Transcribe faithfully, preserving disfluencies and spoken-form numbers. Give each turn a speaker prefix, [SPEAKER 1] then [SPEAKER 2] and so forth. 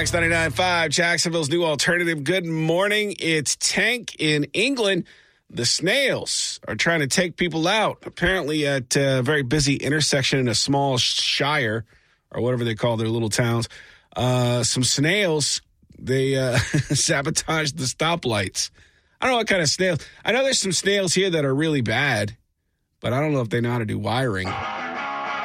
[SPEAKER 1] X ninety-nine point five, Jacksonville's new alternative. Good morning. It's Tank in England. The snails are trying to take people out, apparently at a very busy intersection in a small shire, or whatever they call their little towns. Uh, some snails, they uh, sabotaged the stoplights. I don't know what kind of snails. I know there's some snails here that are really bad, but I don't know if they know how to do wiring.